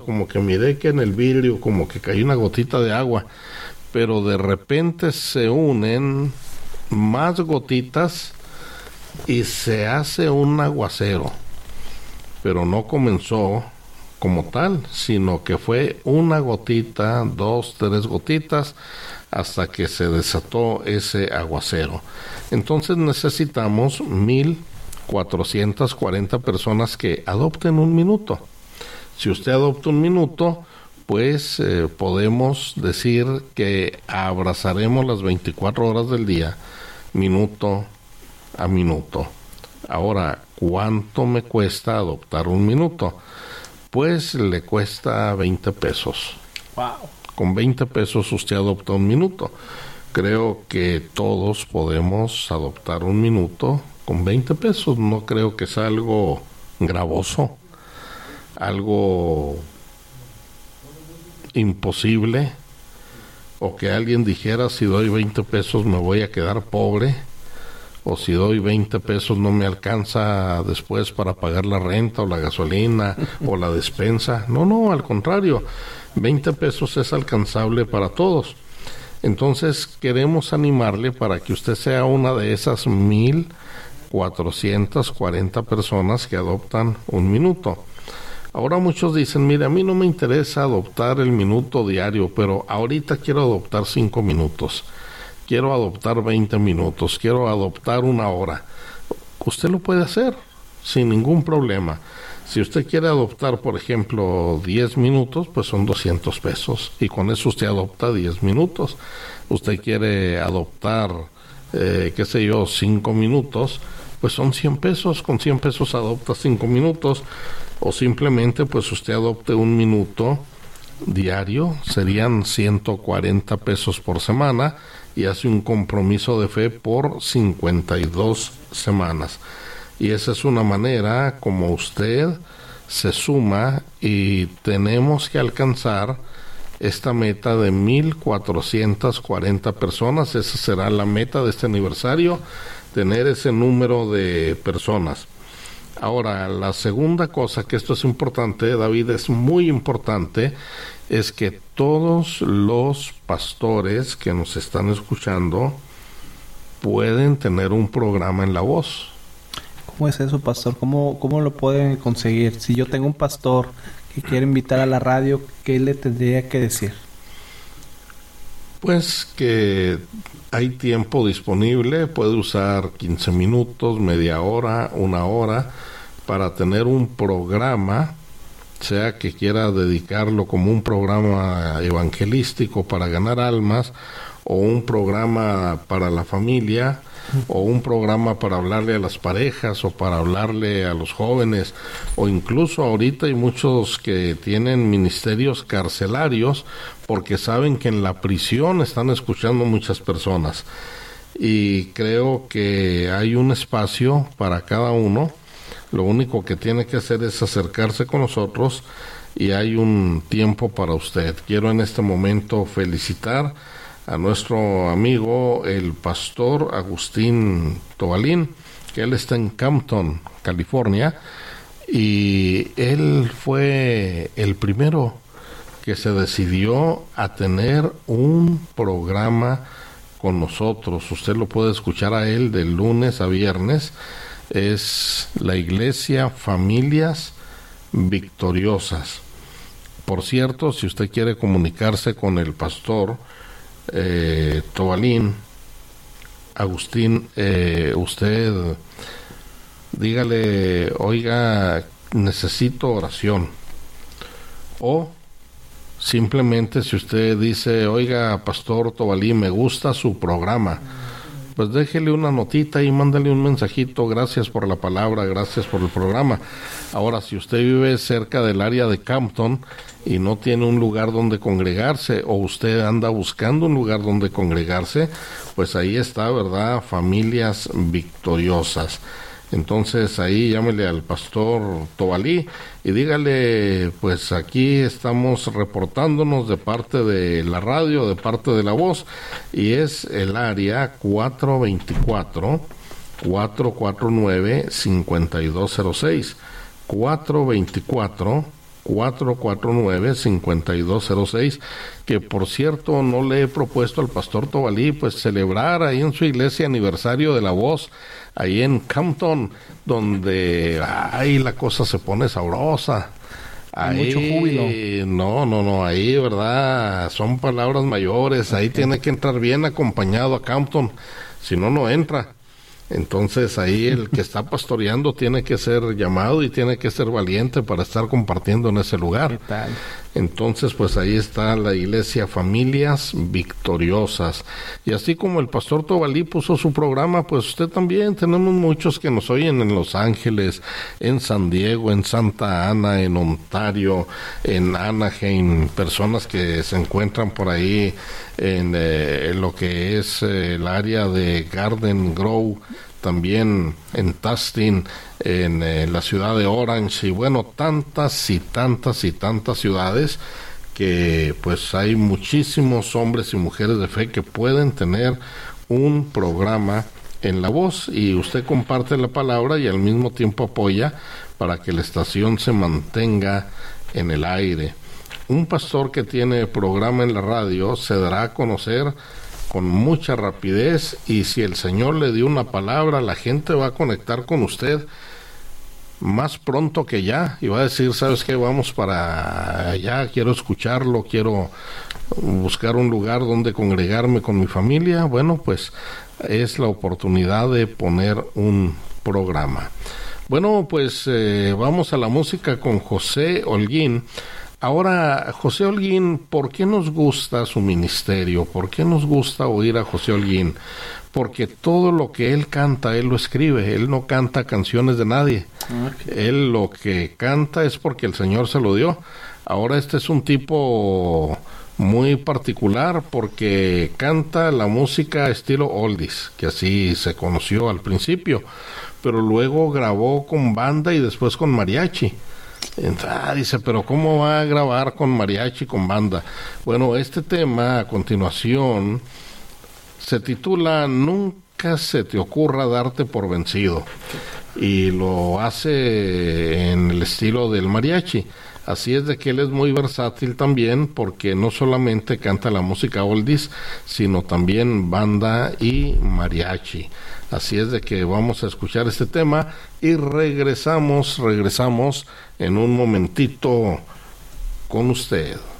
como que miré que en el vidrio como que cayó una gotita de agua, pero de repente se unen más gotitas y se hace un aguacero, pero no comenzó como tal, sino que fue una gotita, 2, 3 gotitas, hasta que se desató ese aguacero. Entonces necesitamos 1,440 personas que adopten un minuto. Si usted adopta un minuto, pues podemos decir que abrazaremos las 24 horas del día, minuto a minuto. Ahora, ¿cuánto me cuesta adoptar un minuto? Pues le cuesta 20 pesos. Wow. Con 20 pesos usted adopta un minuto. Creo que todos podemos adoptar un minuto con 20 pesos. No creo que sea algo gravoso, algo imposible, o que alguien dijera, si doy 20 pesos me voy a quedar pobre, o si doy 20 pesos no me alcanza después para pagar la renta o la gasolina o la despensa. No, al contrario, 20 pesos es alcanzable para todos. Entonces queremos animarle para que usted sea una de esas 1,440 personas que adoptan un minuto. Ahora muchos dicen, mire, a mí no me interesa adoptar el minuto diario, pero ahorita quiero adoptar 5 minutos. Quiero adoptar 20 minutos, quiero adoptar 1 hora. Usted lo puede hacer sin ningún problema. Si usted quiere adoptar, por ejemplo, 10 minutos, pues son 200 pesos. Y con eso usted adopta 10 minutos. Usted quiere adoptar, 5 minutos, pues son 100 pesos. Con 100 pesos adopta 5 minutos. O simplemente, pues usted adopte un minuto diario, serían 140 pesos por semana, y hace un compromiso de fe por 52 semanas. Y esa es una manera como usted se suma, y tenemos que alcanzar esta meta de 1,440 personas. Esa será la meta de este aniversario, tener ese número de personas. Ahora, la segunda cosa, que esto es importante, David, es muy importante, es que todos los pastores que nos están escuchando pueden tener un programa en La Voz. ¿Cómo es eso, pastor? ¿Cómo lo pueden conseguir? Si yo tengo un pastor que quiere invitar a la radio, ¿qué le tendría que decir? Pues que hay tiempo disponible, puede usar 15 minutos, media hora, 1 hora, para tener un programa, sea que quiera dedicarlo como un programa evangelístico para ganar almas, o un programa para la familia, o un programa para hablarle a las parejas, o para hablarle a los jóvenes, o incluso ahorita hay muchos que tienen ministerios carcelarios porque saben que en la prisión están escuchando muchas personas, y creo que hay un espacio para cada uno. Lo único que tiene que hacer es acercarse con nosotros, y hay un tiempo para usted. Quiero en este momento felicitar a nuestro amigo el pastor Agustín Tobalín, que él está en Compton, California, y él fue el primero que se decidió a tener un programa con nosotros. Usted lo puede escuchar a él de lunes a viernes. Es la Iglesia Familias Victoriosas. Por cierto, si usted quiere comunicarse con el pastor Tobalín, Agustín, usted dígale, oiga, necesito oración. O simplemente, si usted dice, oiga, pastor Tobalín, me gusta su programa, pues déjele una notita y mándale un mensajito: gracias por la palabra, gracias por el programa. Ahora, si usted vive cerca del área de Compton y no tiene un lugar donde congregarse, o usted anda buscando un lugar donde congregarse, pues ahí está, ¿verdad? Familias Victoriosas. Entonces ahí llámele al pastor Tobalí y dígale, pues aquí estamos reportándonos de parte de la radio, de parte de La Voz, y es el área 424-449-5206, 424 449-5206, que por cierto no le he propuesto al pastor Tobalí pues celebrar ahí en su iglesia aniversario de La Voz, ahí en Campton, donde la cosa se pone sabrosa. Hay mucho júbilo. No, ahí, ¿verdad? Son palabras mayores, ahí tiene que entrar bien acompañado a Campton, si no, no entra. Entonces ahí el que está pastoreando tiene que ser llamado y tiene que ser valiente para estar compartiendo en ese lugar. ¿Qué tal? Entonces pues ahí está la iglesia Familias Victoriosas. Y así como el pastor Tobalí puso su programa, pues usted también, tenemos muchos que nos oyen en Los Ángeles, en San Diego, en Santa Ana, en Ontario, en Anaheim, personas que se encuentran por ahí en lo que es el área de Garden Grove, también en Tustin, en la ciudad de Orange, y bueno, tantas y tantas y tantas ciudades que pues hay muchísimos hombres y mujeres de fe que pueden tener un programa en La Voz, y usted comparte la palabra y al mismo tiempo apoya para que la estación se mantenga en el aire. Un pastor que tiene programa en la radio se dará a conocer con mucha rapidez, y si el Señor le dio una palabra, la gente va a conectar con usted más pronto que ya y va a decir, ¿sabes qué? Vamos para allá, quiero escucharlo, quiero buscar un lugar donde congregarme con mi familia. Bueno, pues es la oportunidad de poner un programa. Bueno, pues vamos a la música con José Holguín. Ahora, José Holguín, ¿por qué nos gusta su ministerio? ¿Por qué nos gusta oír a José Holguín? Porque todo lo que él canta, él lo escribe. Él no canta canciones de nadie. Okay. Él lo que canta es porque el Señor se lo dio. Ahora este es un tipo muy particular porque canta la música estilo oldies, que así se conoció al principio, pero luego grabó con banda y después con mariachi. Dice, pero ¿cómo va a grabar con mariachi, con banda? Bueno, este tema a continuación se titula Nunca se te ocurra darte por vencido, y lo hace en el estilo del mariachi. Así es de que él es muy versátil también, porque no solamente canta la música oldies, sino también banda y mariachi. Así es de que vamos a escuchar este tema y regresamos en un momentito con usted.